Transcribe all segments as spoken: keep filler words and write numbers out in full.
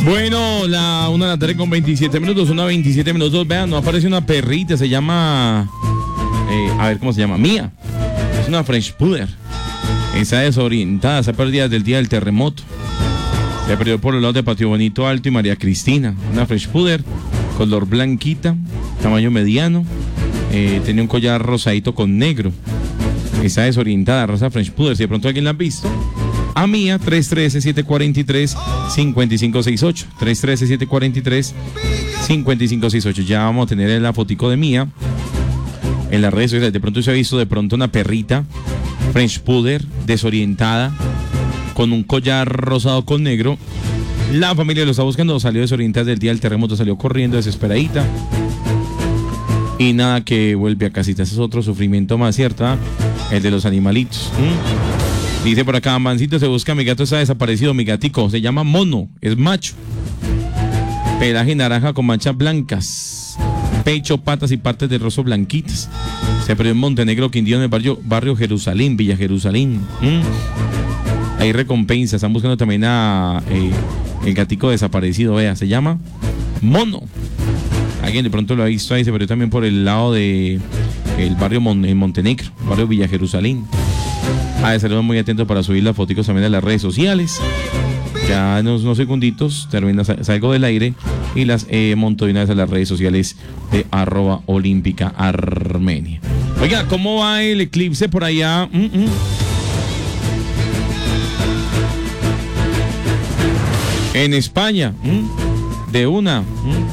Bueno, la una de la tarde con veintisiete minutos, una veintisiete minutos. Vean, no aparece una perrita, se llama. Eh, a ver cómo se llama. Mía. Es una French Poodle. Está desorientada, se ha perdido desde el día del terremoto. Se perdió por los lados de Patio Bonito Alto y María Cristina. Una French Poodle, color blanquita, tamaño mediano. Eh, tenía un collar rosadito con negro. Está desorientada, raza French Poodle. Si de pronto alguien la ha visto. A Mía, tres uno tres, siete cuatro tres, cinco cinco seis ocho. tres uno tres, siete cuatro tres, cinco cinco seis ocho. Ya vamos a tener la fotico de Mía en las redes sociales. De pronto se ha visto de pronto una perrita French Poodle desorientada con un collar rosado con negro. La familia lo está buscando, salió desorientada del día del terremoto, salió corriendo desesperadita. Y nada, que vuelve a casita. Ese es otro sufrimiento más, ¿cierto? ¿Ah? El de los animalitos. ¿Mm? Dice por acá, Mancito, se busca, mi gato está desaparecido, mi gatico, se llama Mono, es macho. Pelaje naranja con manchas blancas. Pecho, patas y partes de rostro blanquitas. Se perdió en Montenegro, Quindío, en el barrio, barrio Jerusalén, Villa Jerusalén. ¿Mm? Hay recompensas, están buscando también a eh, el gatico desaparecido, vea, se llama Mono. Alguien de pronto lo ha visto ahí, se perdió también por el lado de el barrio Mon, en Montenegro, barrio Villa Jerusalén. Ah, estaremos muy atentos para subir las fotos también a las redes sociales. Ya en unos, unos segunditos termina, salgo del aire y las eh, monto de una vez a las redes sociales de arroba olímpica Armenia. Oiga, ¿cómo va el eclipse por allá? Mm -mm. En España, ¿Mm? de una. ¿Mm?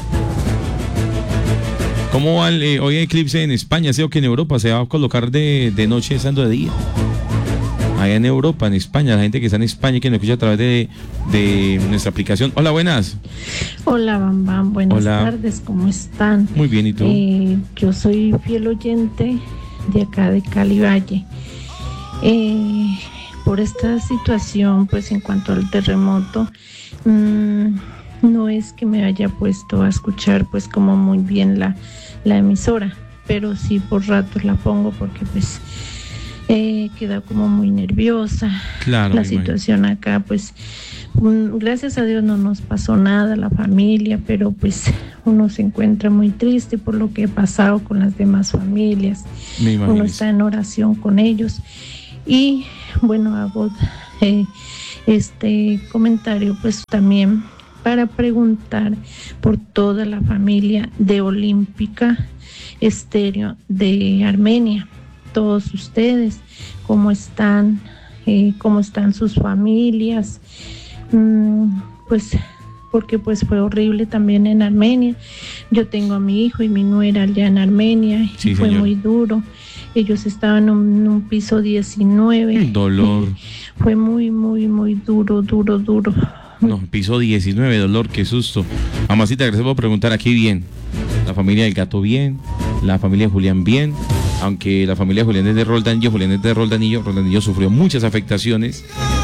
¿Cómo va el, eh, hoy el eclipse en España? ¿Sí o que en Europa se va a colocar de, de noche estando de día? Allá en Europa, en España, la gente que está en España y que nos escucha a través de, de nuestra aplicación. Hola, buenas. Hola, Bam Bam, buenas Hola. tardes, ¿cómo están? Muy bien, ¿y tú? Eh, yo soy fiel oyente de acá de Cali Valle. Eh, por esta situación, pues en cuanto al terremoto, mmm, no es que me haya puesto a escuchar pues como muy bien la, la emisora, pero sí por ratos la pongo porque pues eh, queda como muy nerviosa. Claro, la situación imagino. Acá pues um, gracias a Dios no nos pasó nada, la familia, pero pues uno se encuentra muy triste por lo que ha pasado con las demás familias. Uno está en oración con ellos y bueno, hago eh, este comentario pues también para preguntar por toda la familia de Olímpica Estéreo de Armenia, todos ustedes, cómo están, eh, cómo están sus familias, mm, pues porque pues fue horrible también en Armenia. Yo tengo a mi hijo y mi nuera allá en Armenia, sí, y fue señor. Muy duro. Ellos estaban en un, un piso diecinueve. Dolor. Fue muy, muy, muy duro, duro, duro. No, piso diecinueve, dolor, qué susto. Mamacita, gracias por preguntar. Aquí bien, la familia del gato bien, la familia de Julián bien, aunque la familia de Julián es de Roldanillo, Julián es de Roldanillo, Roldanillo sufrió muchas afectaciones,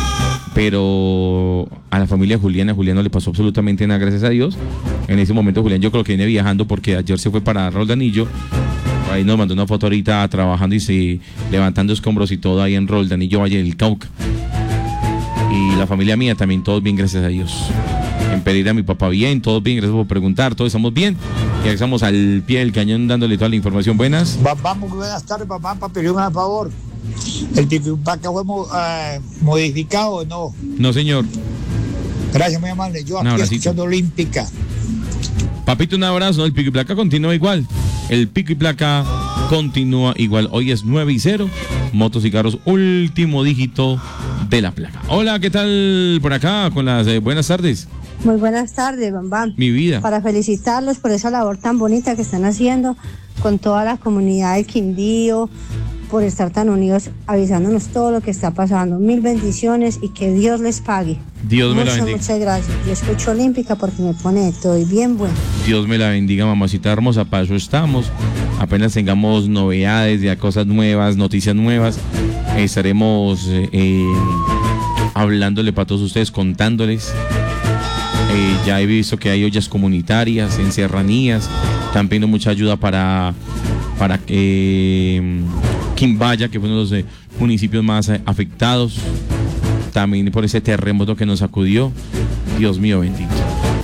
pero a la familia de Julián, a Julián no le pasó absolutamente nada, gracias a Dios. En ese momento Julián yo creo que viene viajando porque ayer se fue para Roldanillo, ahí nos mandó una foto ahorita trabajando y se levantando escombros y todo ahí en Roldanillo, Valle del Cauca. Y la familia mía también, todos bien, gracias a Dios. En Pereira, mi papá bien, todos bien, gracias por preguntar, todos estamos bien. Ya estamos al pie del cañón dándole toda la información. Buenas. Vamos, buenas tardes, papá, para pedirme un favor. ¿El Piquiplaca fue uh, modificado o no? No, señor. Gracias, muy amable. Yo aquí no, escuchando Olímpica. Papito, un abrazo. El Piquiplaca continúa igual. El Piquiplaca continúa igual. Hoy es nueve y cero. Motos y carros, último dígito de la placa. Hola, ¿qué tal por acá? Con las eh, buenas tardes. Muy buenas tardes, Bam Bam. Mi vida. Para felicitarlos por esa labor tan bonita que están haciendo con toda la comunidad del Quindío, por estar tan unidos, avisándonos todo lo que está pasando. Mil bendiciones y que Dios les pague. Dios me muchas, la bendiga. Muchas gracias. Yo escucho Olímpica porque me pone de todo y bien bueno. Dios me la bendiga, mamacita hermosa. Para eso estamos. Apenas tengamos novedades, ya cosas nuevas, noticias nuevas, eh, estaremos eh, eh, hablándole para todos ustedes, contándoles. Eh, ya he visto que hay ollas comunitarias en serranías. Están pidiendo mucha ayuda para, para que eh, Quimbaya, que fue uno de los eh, municipios más eh, afectados también por ese terremoto que nos sacudió. Dios mío bendito.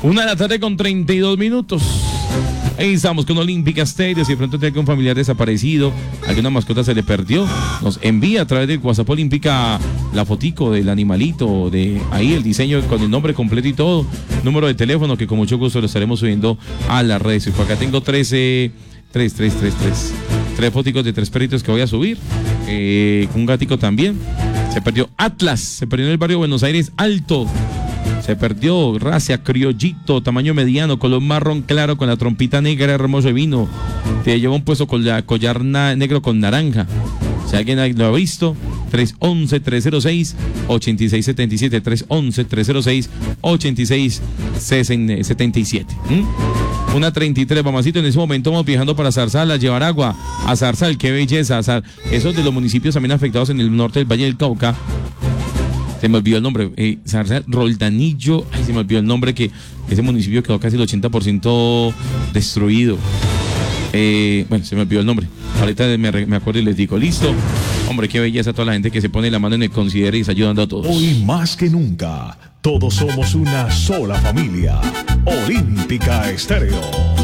Una de la tarde con treinta y dos minutos. Ahí estamos con Olímpica Estéreo. Si de pronto tiene un familiar desaparecido, alguna mascota se le perdió, nos envía a través del WhatsApp Olímpica la fotico del animalito, de ahí el diseño con el nombre completo y todo, número de teléfono que con mucho gusto lo estaremos subiendo a las redes. Por acá tengo trece, tres, tres, tres, tres, tres foticos de tres perritos que voy a subir, eh, un gatico también. Se perdió Atlas, se perdió en el barrio Buenos Aires Alto. Se perdió raza criollito, tamaño mediano, color marrón claro con la trompita negra, hermoso de vino. Te lleva un puesto con la collar na- negro con naranja. Si alguien lo ha visto, tres once, tres cero seis, ocho seis siete siete, tres once, tres cero seis, ocho seis siete siete. ¿Mm? Una treinta y tres, mamacito. En ese momento vamos viajando para Zarzal, a llevar agua a Zarzal. Qué belleza. Zar... Esos de los municipios también afectados en el norte del Valle del Cauca. Se me olvidó el nombre, eh, Zarzal, Roldanillo, ay, se me olvidó el nombre, que ese municipio quedó casi el ochenta por ciento destruido. Eh, bueno, se me olvidó el nombre. Ahorita me, me acuerdo y les digo, listo. Hombre, qué belleza a toda la gente que se pone la mano en el considere y está ayudando a todos. Hoy más que nunca, todos somos una sola familia. Olímpica Estéreo.